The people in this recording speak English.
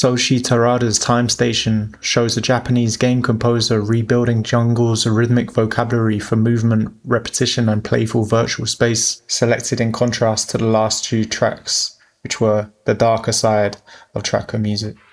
Soshi Terada's Time Station shows a Japanese game composer rebuilding Jungle's rhythmic vocabulary for movement, repetition, and playful virtual space, selected in contrast to the last two tracks, which were the darker side of Tracker music.